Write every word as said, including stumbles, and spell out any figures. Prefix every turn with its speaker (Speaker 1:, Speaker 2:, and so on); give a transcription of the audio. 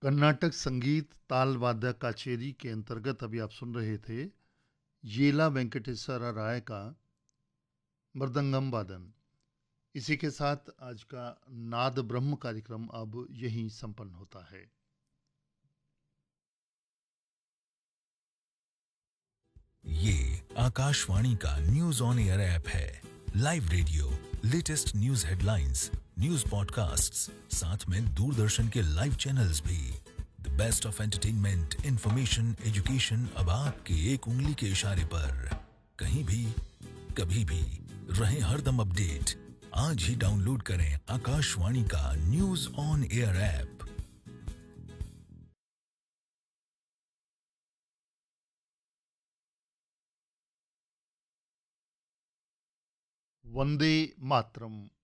Speaker 1: कर्नाटक संगीत ताल वाद्य काचेरी के अंतर्गत अभी आप सुन रहे थे येला वेंकटेश्वरा राय का मृदंगम वादन। इसी के साथ आज का नाद ब्रह्म कार्यक्रम अब यहीं संपन्न होता है।
Speaker 2: ये आकाशवाणी का न्यूज ऑन एयर ऐप है। Live radio, latest news headlines, news podcasts, साथ में दूरदर्शन के लाइव चैनल्स भी। The best of entertainment, information, education अब आपके एक उंगली के इशारे पर। कहीं भी, कभी भी, रहें हरदम अपडेट। आज ही डाउनलोड करें आकाशवाणी का news on air app.
Speaker 1: Vande Mataram.